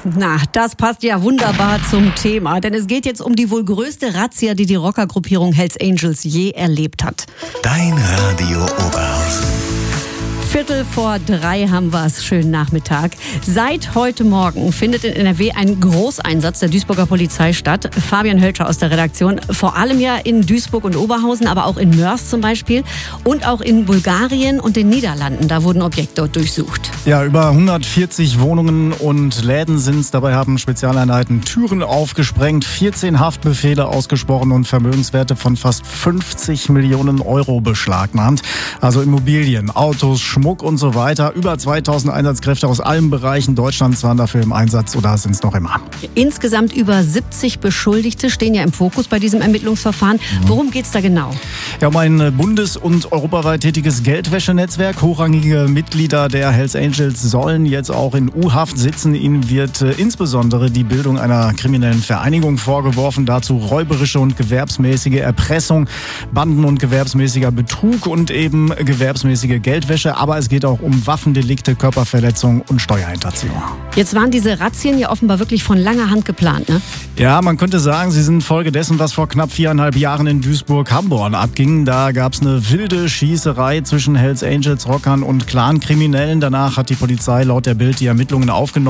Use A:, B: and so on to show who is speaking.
A: Na, das passt ja wunderbar zum Thema, denn es geht jetzt um die wohl größte Razzia, die die Rockergruppierung Hells Angels je erlebt hat.
B: Dein Radio Oberhausen.
A: 2:45 haben wir es. Schönen Nachmittag. Seit heute Morgen findet in NRW ein Großeinsatz der Duisburger Polizei statt. Fabian Hölscher aus der Redaktion. Vor allem ja in Duisburg und Oberhausen, aber auch in Mörs zum Beispiel. Und auch in Bulgarien und den Niederlanden. Da wurden Objekte dort durchsucht.
C: Ja, über 140 Wohnungen und Läden sind es. Dabei haben Spezialeinheiten Türen aufgesprengt, 14 Haftbefehle ausgesprochen und Vermögenswerte von fast 50 Millionen Euro beschlagnahmt. Also Immobilien, Autos, Schmuck und so weiter. Über 2000 Einsatzkräfte aus allen Bereichen Deutschlands waren dafür im Einsatz oder sind es noch immer.
A: Insgesamt über 70 Beschuldigte stehen ja im Fokus bei diesem Ermittlungsverfahren. Worum geht's da genau?
C: Ja, um ein bundes- und europaweit tätiges Geldwäschenetzwerk. Hochrangige Mitglieder der Hells Angels sollen jetzt auch in U-Haft sitzen. Ihnen wird insbesondere die Bildung einer kriminellen Vereinigung vorgeworfen. Dazu räuberische und gewerbsmäßige Erpressung, Banden- und gewerbsmäßiger Betrug und eben gewerbsmäßige Geldwäsche. Aber es geht auch um Waffendelikte, Körperverletzung und Steuerhinterziehung.
A: Jetzt waren diese Razzien ja offenbar wirklich von langer Hand geplant, ne?
C: Ja, man könnte sagen, sie sind Folge dessen, was vor knapp 4,5 Jahren in Duisburg-Hamborn abging. Da gab es eine wilde Schießerei zwischen Hells Angels, Rockern und Clan-Kriminellen. Danach hat die Polizei laut der Bild die Ermittlungen aufgenommen.